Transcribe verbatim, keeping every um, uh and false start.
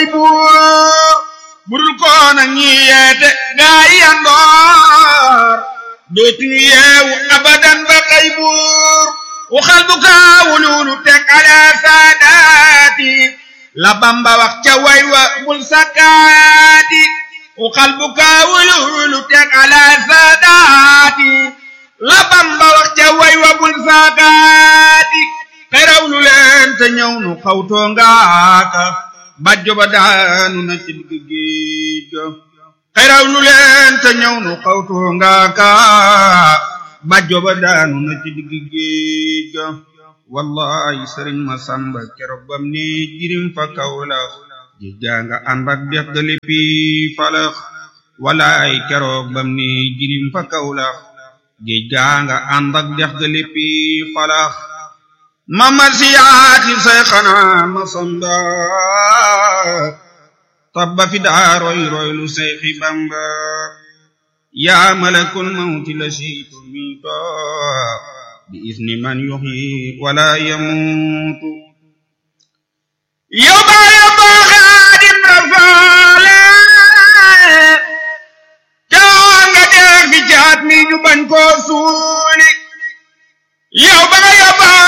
buur budul koona ñi yeete gaa yi yandoor dootuñu yeewu abadan ba xay buur waxal bu kaawululu teg ala saadaati la Bamba wax ca way wa bul sakkaati waxal bu kaawululu teg ala saadaati la Bamba wax ca way wa bul sakkaati xeraw lu leen te ñëw nu xawtoo ngaaka bàjjo ba daanu na ci digg géej ga xeraw lu leen te ñëw nu xawtoo ngaaka bàjjo ba daanu na ci digg géej ga wallahi sëriñ ma samba keroog bam ne jirim fa Kawlax ji janga ànd ak dex ga léppi falax wallahi keroog bam ne jirim fa Kawlax ji janga ànd ak dex ga léppi falax mama siyaati say xanaa ma samba tabba fi daa roy roy lu Seyxi Bamba yaa malakul mawti la siitu miito bi isni man yuhyi wala yamuutu yow baa yow baa Xaadim Rasuul caa nga dee fi jaat mi ñu bañ koo suul